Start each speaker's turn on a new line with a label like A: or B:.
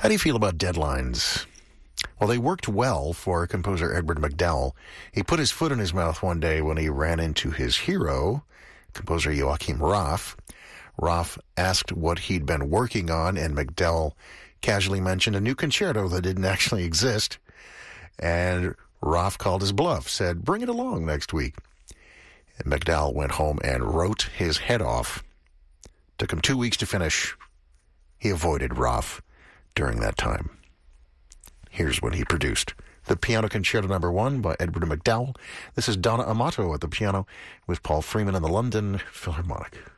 A: How do you feel about deadlines? Well, they worked well for composer Edward MacDowell. He put his foot in his mouth one day when he ran into his hero, composer Joachim Raff. Raff asked what he'd been working on, and MacDowell casually mentioned a new concerto that didn't actually exist. And Raff called his bluff, said, "Bring it along next week." And MacDowell went home and wrote his head off. Took him 2 weeks to finish. He avoided Raff during that time. Here's what he produced. The Piano Concerto No. 1 by Edward MacDowell. This is Donna Amato at the piano with Paul Freeman and the London Philharmonic.